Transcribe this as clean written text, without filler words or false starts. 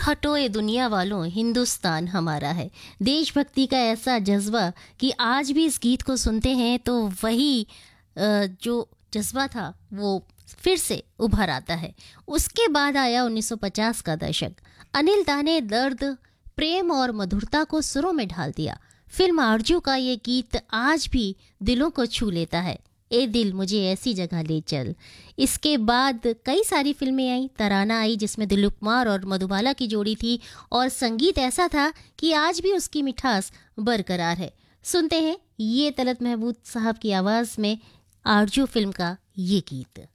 हटो ये दुनिया वालों, हिंदुस्तान हमारा है। देशभक्ति का ऐसा जज्बा कि आज भी इस गीत को सुनते हैं तो वही जो जज्बा था वो फिर से उभर आता है। उसके बाद आया 1950 का दशक। अनिल दा ने दर्द, प्रेम और मधुरता को सुरों में ढाल दिया। फिल्म आरजू का ये गीत आज भी दिलों को छू लेता है। ए दिल मुझे ऐसी जगह ले चल। इसके बाद कई सारी फिल्में आई। तराना आई जिसमें दिलीप कुमार और मधुबाला की जोड़ी थी और संगीत ऐसा था कि आज भी उसकी मिठास बरकरार है। सुनते हैं ये तलत महमूद साहब की आवाज़ में आरजू फिल्म का ये गीत।